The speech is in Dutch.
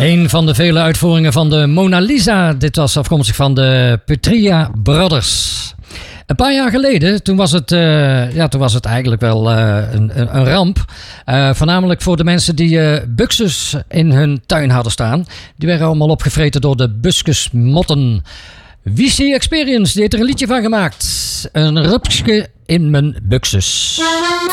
Een van de vele uitvoeringen van de Mona Lisa. Dit was afkomstig van de Petria Brothers. Een paar jaar geleden, toen was het eigenlijk wel een ramp. Voornamelijk voor de mensen die buxus in hun tuin hadden staan. Die werden allemaal opgevreten door de buskusmotten. WC Experience, die heeft er een liedje van gemaakt. Een rupsje in mijn buxus.